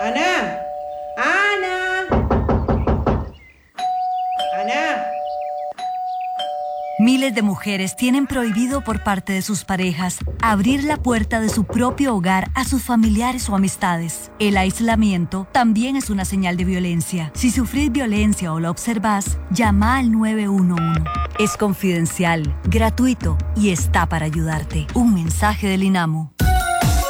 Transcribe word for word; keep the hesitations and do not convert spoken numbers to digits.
Ana, Ana, Ana. Miles de mujeres tienen prohibido por parte de sus parejas abrir la puerta de su propio hogar a sus familiares o amistades. El aislamiento también es una señal de violencia. Si sufrís violencia o la observás, llama al nueve uno uno. Es confidencial, gratuito y está para ayudarte. Un mensaje del INAMU.